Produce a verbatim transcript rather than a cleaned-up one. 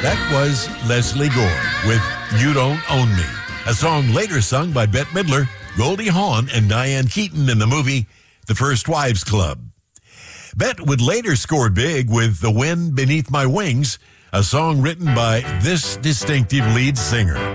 That was Leslie Gore with You Don't Own Me, a song later sung by Bette Midler, Goldie Hawn, and Diane Keaton in the movie The First Wives Club. Bette would later score big with The Wind Beneath My Wings, a song written by this distinctive lead singer.